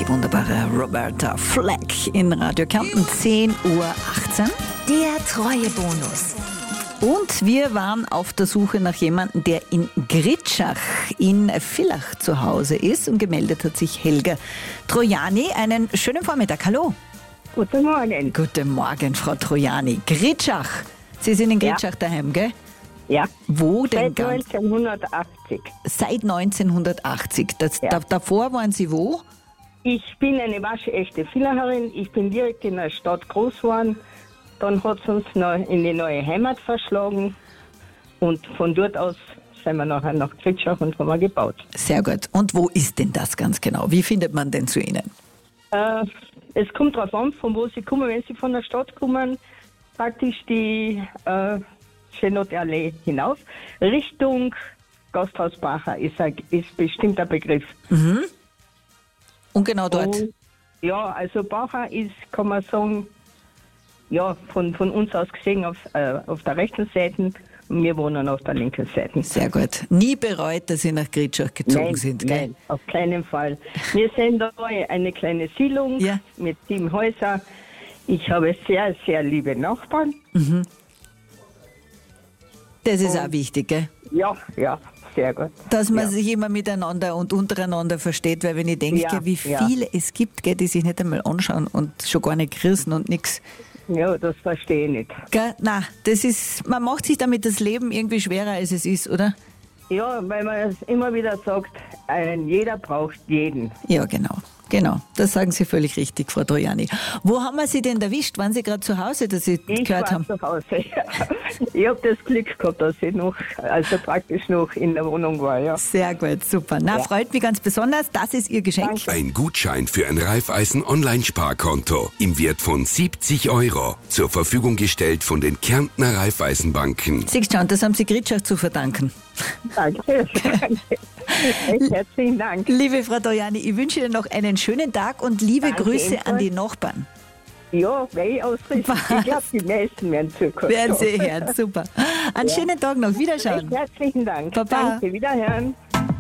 die wunderbare Roberta Fleck in Radio Kärnten, 10:18 Uhr. Der Treuebonus. Und wir waren auf der Suche nach jemandem, der in Gritschach in Villach zu Hause ist, und gemeldet hat sich Helga Trojani. Einen schönen Vormittag, hallo. Guten Morgen. Guten Morgen, Frau Trojani. Gritschach, Sie sind in Gritschach daheim, gell? Ja. Wo denn? Seit 1980. Seit 1980. Davor waren Sie wo? Ich bin eine waschechte Villacherin. Ich bin direkt in der Stadt groß geworden. Dann hat es uns noch in die neue Heimat verschlagen. Und von dort aus sind wir nachher nach Gritschach und haben wir gebaut. Sehr gut. Und wo ist denn das ganz genau? Wie findet man denn zu Ihnen? Es kommt darauf an, von wo Sie kommen. Wenn Sie von der Stadt kommen, praktisch die Schenotallee hinauf. Richtung Gasthaus Bacher ist bestimmt ein Begriff. Mhm. Und genau dort? Und, ja, also Bacher ist, kann man sagen, ja, von uns aus gesehen auf der rechten Seite, und wir wohnen auf der linken Seite. Sehr gut. Nie bereut, dass Sie nach Gritschach gezogen sind, gell? Nein, auf keinen Fall. Wir sind da eine kleine Siedlung mit 7 Häusern. Ich habe sehr, sehr liebe Nachbarn. Mhm. Das ist auch wichtig, gell? Ja, sehr gut. Dass man sich immer miteinander und untereinander versteht, weil wenn ich denke, wie viele es gibt, gell, die sich nicht einmal anschauen und schon gar nicht grüßen und nichts. Ja, das verstehe ich nicht. Gell? Nein, man macht sich damit das Leben irgendwie schwerer, als es ist, oder? Ja, weil man es immer wieder sagt, jeder braucht jeden. Ja, genau. Das sagen Sie völlig richtig, Frau Trojani. Wo haben wir Sie denn erwischt? Waren Sie gerade zu Hause, dass Sie gehört haben? Ich war zu Hause. Ich habe das Glück gehabt, dass ich praktisch noch in der Wohnung war. Ja. Sehr gut, super. Freut mich ganz besonders. Das ist Ihr Geschenk. Danke. Ein Gutschein für ein Raiffeisen-Online-Sparkonto im Wert von 70 €. Zur Verfügung gestellt von den Kärntner Raiffeisenbanken. Siehst du, das haben Sie Gritschach zu verdanken. Danke. Herzlichen Dank. Liebe Frau Trojani, ich wünsche Ihnen noch einen schönen Tag und liebe Grüße an die Nachbarn. Ja, weil ich ausrichten. Ich glaube, die meisten werden zukommen. Werden Sie hören, super. Einen schönen Tag noch, Wiederschauen. Herzlichen Dank. Baba. Danke, Wiederhören.